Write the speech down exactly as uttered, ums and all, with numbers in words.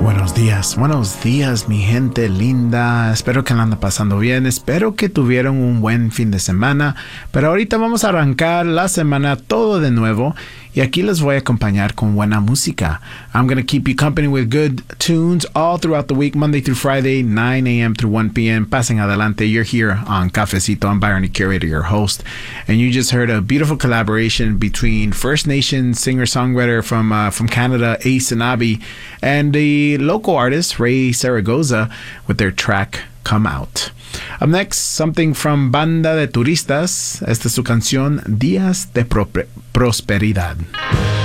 Buenos días, buenos días mi gente linda, espero que la andan pasando bien, espero que tuvieron un buen fin de semana, pero ahorita vamos a arrancar la semana todo de nuevo y aquí les voy a acompañar con buena música. I'm going to keep you company with good tunes all throughout the week, Monday through Friday, nine a.m. through one p.m. Passing adelante, you're here on Cafecito. I'm Byron, the curator, your host, and you just heard a beautiful collaboration between First Nation singer-songwriter from uh, from Canada, Ace and Abby, and the local artist, Ray Zaragoza, with their track Come Out. Up next, something from Banda de Turistas. Esta es su canción Días de Pro- Prosperidad.